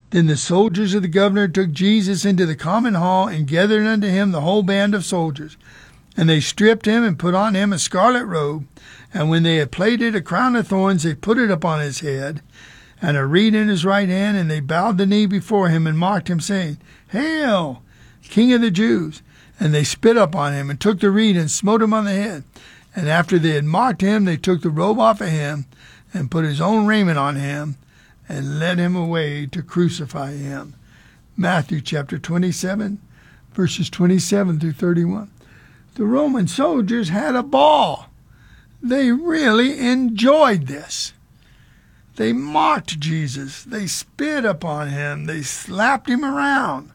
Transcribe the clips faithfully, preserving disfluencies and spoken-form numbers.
Then the soldiers of the governor took Jesus into the common hall and gathered unto him the whole band of soldiers. And they stripped him and put on him a scarlet robe. And when they had plaited a crown of thorns, they put it upon his head, and a reed in his right hand. And they bowed the knee before him and mocked him, saying, Hail, King of the Jews! And they spit upon him and took the reed and smote him on the head. And after they had mocked him, they took the robe off of him and put his own raiment on him and led him away to crucify him. Matthew chapter twenty-seven, verses twenty-seven through thirty-one. The Roman soldiers had a ball. They really enjoyed this. They mocked Jesus. They spit upon him. They slapped him around.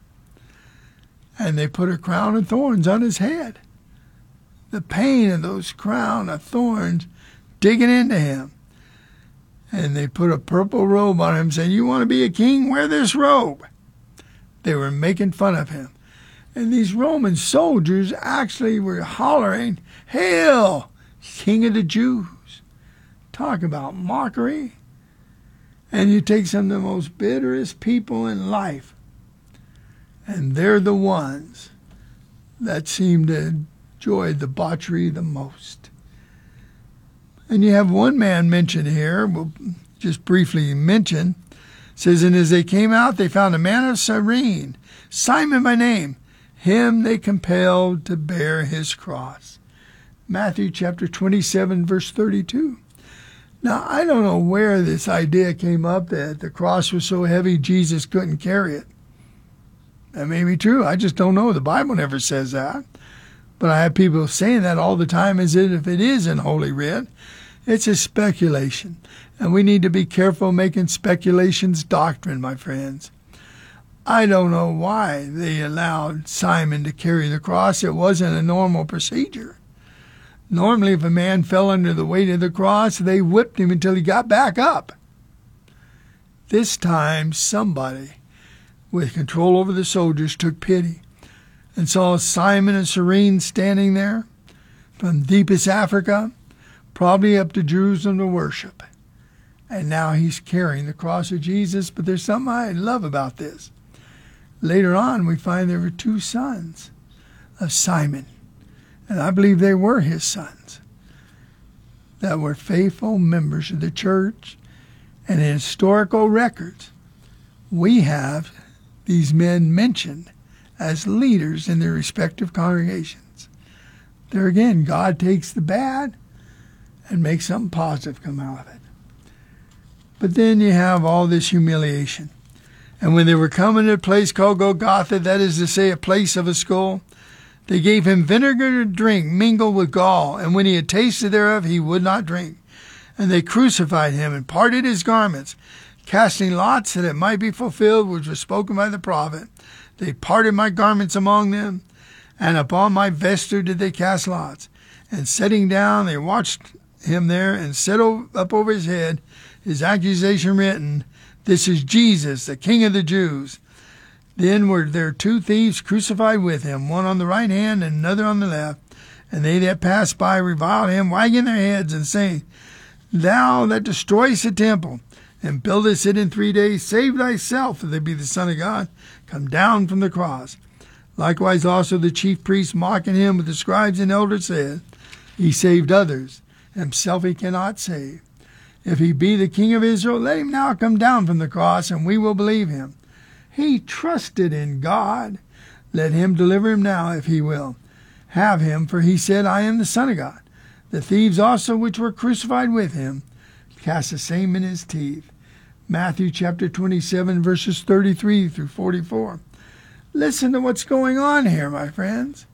And they put a crown of thorns on his head. The pain of those crown of thorns digging into him. And they put a purple robe on him, saying, You want to be a king? Wear this robe. They were making fun of him. And these Roman soldiers actually were hollering, Hail, King of the Jews. Talk about mockery. And you take some of the most bitterest people in life, and they're the ones that seem to enjoy debauchery the most. And you have one man mentioned here, we'll just briefly mention, says, And as they came out, they found a man of Cyrene, Simon by name. Him they compelled to bear his cross. Matthew chapter twenty-seven, verse thirty-two. Now, I don't know where this idea came up that the cross was so heavy Jesus couldn't carry it. That may be true. I just don't know. The Bible never says that. But I have people saying that all the time as if it is in Holy Writ. It's a speculation. And we need to be careful making speculations doctrine, my friends. I don't know why they allowed Simon to carry the cross. It wasn't a normal procedure. Normally, if a man fell under the weight of the cross, they whipped him until he got back up. This time, somebody with control over the soldiers took pity and saw Simon of Cyrene standing there from deepest Africa, probably up to Jerusalem to worship. And now he's carrying the cross of Jesus. But there's something I love about this. Later on, we find there were two sons of Simon. And I believe they were his sons that were faithful members of the church. And in historical records, we have these men mentioned as leaders in their respective congregations. There again, God takes the bad and makes something positive come out of it. But then you have all this humiliation. And when they were coming to a place called Golgotha, that is to say, a place of a skull, they gave him vinegar to drink mingled with gall, and when he had tasted thereof, he would not drink. And they crucified him and parted his garments, casting lots that it might be fulfilled, which was spoken by the prophet. They parted my garments among them, and upon my vesture did they cast lots. And sitting down, they watched him there, and set up over his head his accusation written, This is Jesus, the King of the Jews. Then were there two thieves crucified with him, one on the right hand and another on the left. And they that passed by reviled him, wagging their heads, and saying, Thou that destroyest the temple, and buildest it in three days, save thyself, if thou be the Son of God. Come down from the cross. Likewise also the chief priests, mocking him with the scribes and elders, said, He saved others, himself he cannot save. If he be the King of Israel, let him now come down from the cross, and we will believe him. He trusted in God. Let him deliver him now, if he will. Have him, for he said, I am the Son of God. The thieves also which were crucified with him cast the same in his teeth. Matthew chapter twenty-seven, verses thirty-three through forty-four. Listen to what's going on here, my friends.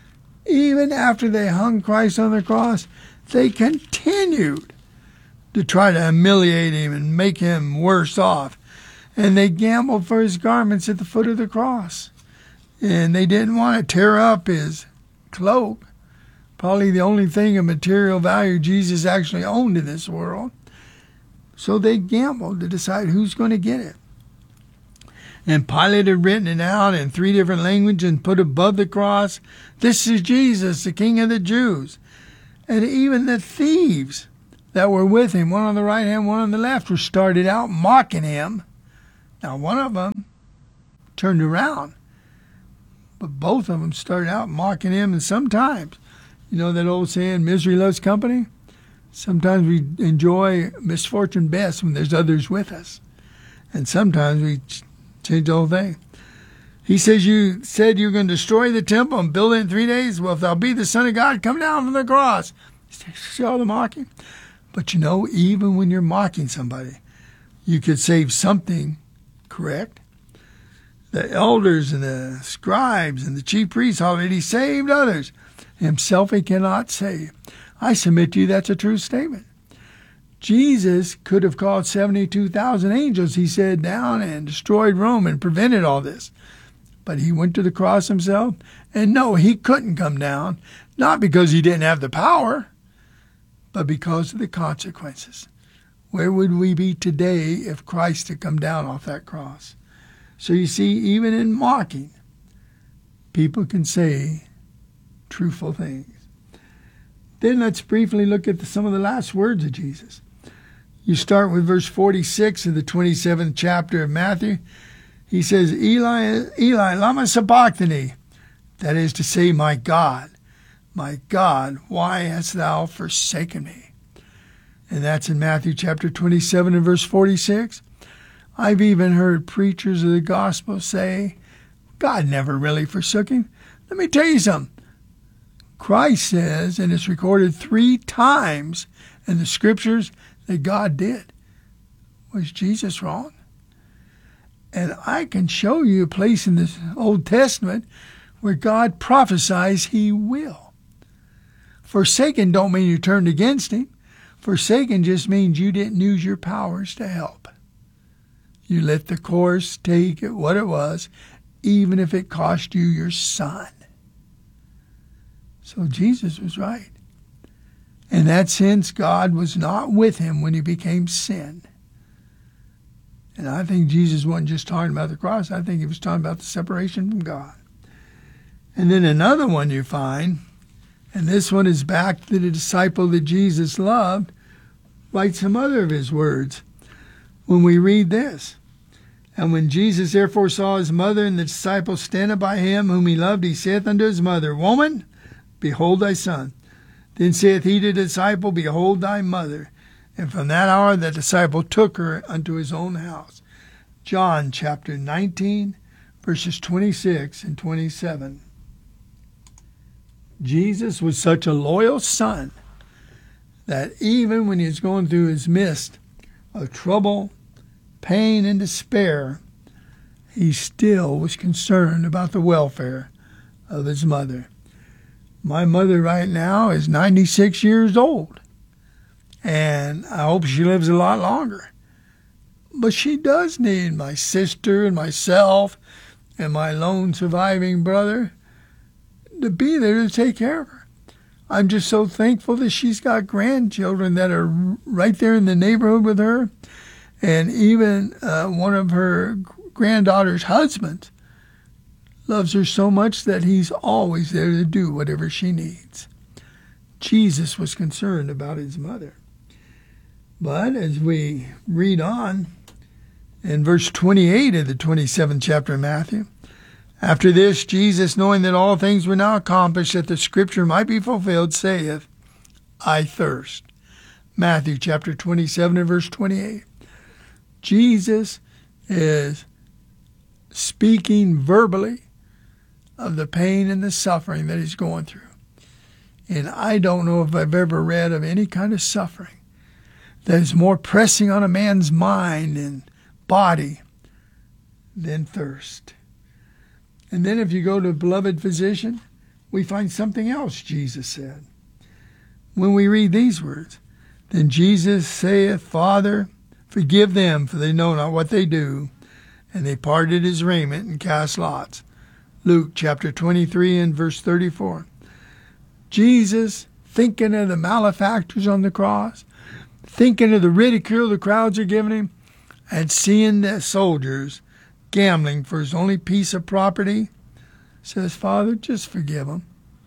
Even after they hung Christ on the cross, they continued to try to humiliate him and make him worse off. And they gambled for his garments at the foot of the cross. And they didn't want to tear up his cloak. Probably the only thing of material value Jesus actually owned in this world. So they gambled to decide who's going to get it. And Pilate had written it out in three different languages and put above the cross, This is Jesus, the King of the Jews. And even the thieves that were with him, one on the right hand, one on the left, were started out mocking him, Now, one of them turned around, but both of them started out mocking him, and sometimes, you know that old saying, misery loves company? Sometimes we enjoy misfortune best when there's others with us. And sometimes we change the whole thing. He says, you said you're going to destroy the temple and build it in three days? Well, if thou be the Son of God, come down from the cross. See all the mocking? But you know, even when you're mocking somebody, you could save something, correct? The elders and the scribes and the chief priests already saved others. Himself he cannot save. I submit to you that's a true statement. Jesus could have called seventy-two thousand angels, he said, down and destroyed Rome and prevented all this. But he went to the cross himself. And no, he couldn't come down, not because he didn't have the power, but because of the consequences. Where would we be today if Christ had come down off that cross? So you see, even in mocking, people can say truthful things. Then let's briefly look at the, some of the last words of Jesus. You start with verse forty-six of the twenty-seventh chapter of Matthew. He says, Eli, Eli, lama sabachthani. That is to say, my God, my God, why hast thou forsaken me? And that's in Matthew chapter twenty-seven and verse forty-six. I've even heard preachers of the gospel say, God never really forsook him. Let me tell you something. Christ says, and it's recorded three times in the scriptures, that God did. Was Jesus wrong? And I can show you a place in the Old Testament where God prophesies he will. Forsaken don't mean you turned against him. Forsaken just means you didn't use your powers to help. You let the course take it what it was, even if it cost you your son. So Jesus was right. In that sense, God was not with him when he became sin. And I think Jesus wasn't just talking about the cross. I think he was talking about the separation from God. And then another one you find, and this one is back to the disciple that Jesus loved, write some other of his words. When we read this, and when Jesus therefore saw his mother and the disciple standing by him, whom he loved, he saith unto his mother, Woman, behold thy son. Then saith he to the disciple, Behold thy mother. And from that hour the disciple took her unto his own house. John chapter nineteen, verses twenty-six and twenty-seven. Jesus was such a loyal son that even when he was going through his midst of trouble, pain, and despair, he still was concerned about the welfare of his mother. My mother right now is ninety-six years old, and I hope she lives a lot longer. But she does need my sister and myself and my lone surviving brother to be there to take care of her. I'm just so thankful that she's got grandchildren that are right there in the neighborhood with her, and even uh, one of her granddaughter's husbands loves her so much that he's always there to do whatever she needs. Jesus was concerned about his mother. But as we read on in verse twenty-eight of the twenty-seventh chapter of Matthew, after this, Jesus, knowing that all things were now accomplished, that the scripture might be fulfilled, saith, I thirst. Matthew chapter twenty-seven and verse twenty-eight. Jesus is speaking verbally of the pain and the suffering that he's going through. And I don't know if I've ever read of any kind of suffering that is more pressing on a man's mind and body than thirst. And then if you go to Beloved Physician, we find something else Jesus said. When we read these words, then Jesus saith, Father, forgive them, for they know not what they do. And they parted his raiment and cast lots. Luke chapter twenty-three and verse thirty-four. Jesus, thinking of the malefactors on the cross, thinking of the ridicule the crowds are giving him, and seeing the soldiers gambling for his only piece of property, says, Father, just forgive them.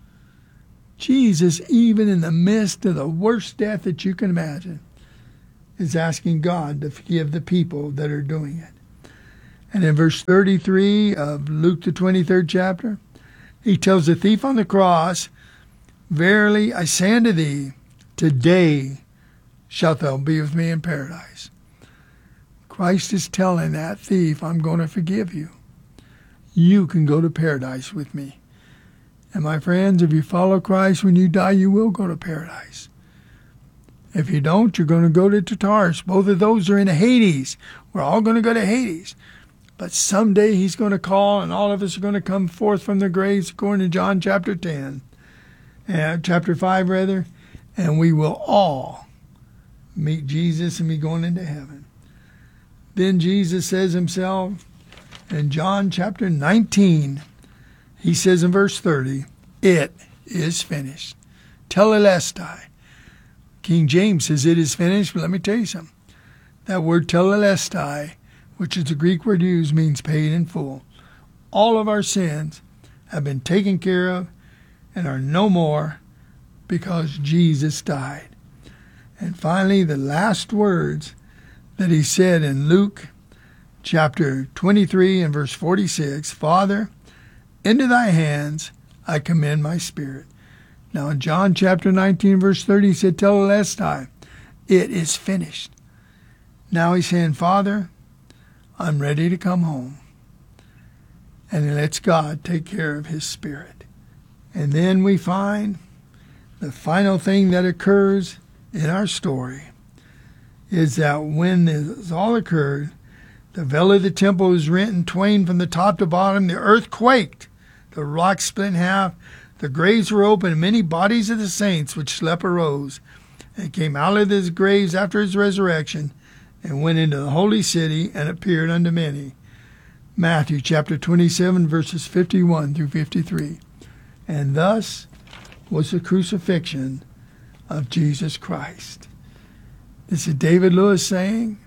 Jesus, even in the midst of the worst death that you can imagine, is asking God to forgive the people that are doing it. And in verse thirty-three of Luke, the twenty-third chapter, he tells the thief on the cross, verily I say unto thee, today shalt thou be with me in paradise. Christ is telling that thief, I'm going to forgive you. You can go to paradise with me. And my friends, if you follow Christ, when you die, you will go to paradise. If you don't, you're going to go to Tartarus. Both of those are in Hades. We're all going to go to Hades. But someday he's going to call, and all of us are going to come forth from the graves, according to John chapter ten, uh, chapter five rather, and we will all meet Jesus and be going into heaven. Then Jesus says himself in John chapter nineteen, he says in verse thirty, it is finished. Tetelestai. King James says it is finished, but let me tell you something. That word tetelestai, which is the Greek word used, means paid in full. All of our sins have been taken care of and are no more because Jesus died. And finally, the last words that he said in Luke chapter twenty-three and verse forty-six, Father, into thy hands I commend my spirit. Now in John chapter nineteen verse thirty, he said, Tetelestai, it is finished. Now he's saying, Father, I'm ready to come home. And he lets God take care of his spirit. And then we find the final thing that occurs in our story is that when this all occurred, the veil of the temple was rent in twain from the top to bottom. The earth quaked. The rocks split in half. The graves were open, and many bodies of the saints which slept arose and came out of his graves after his resurrection and went into the holy city and appeared unto many. Matthew chapter twenty-seven, verses fifty-one through fifty-three. And thus was the crucifixion of Jesus Christ. This is David Lewis saying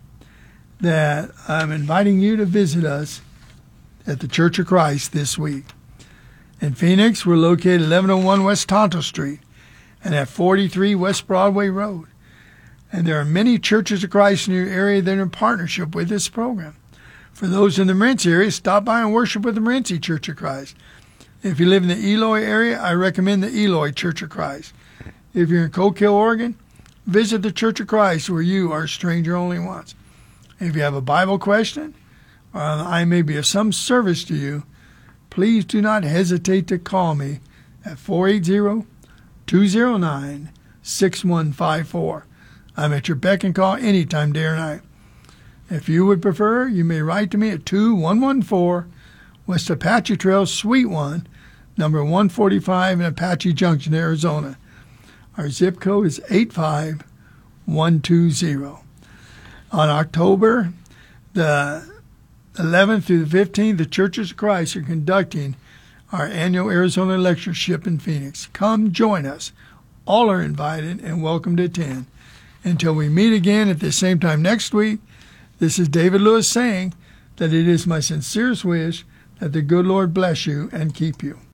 that I'm inviting you to visit us at the Church of Christ this week. In Phoenix, we're located eleven oh one West Tonto Street and at forty-three West Broadway Road. And there are many churches of Christ in your area that are in partnership with this program. For those in the Morenci area, stop by and worship with the Morenci Church of Christ. If you live in the Eloy area, I recommend the Eloy Church of Christ. If you're in Coke Hill, Oregon, visit the Church of Christ where you are a stranger only once. If you have a Bible question, or I may be of some service to you, please do not hesitate to call me at four eight zero, two zero nine, six one five four. I'm at your beck and call anytime, day or night. If you would prefer, you may write to me at two one one four West Apache Trail, Suite one, number one forty-five in Apache Junction, Arizona. Our zip code is eight five one two zero. On October the eleventh through the fifteenth, the Churches of Christ are conducting our annual Arizona lectureship in Phoenix. Come join us. All are invited and welcome to attend. Until we meet again at the same time next week, this is David Lewis saying that it is my sincerest wish that the good Lord bless you and keep you.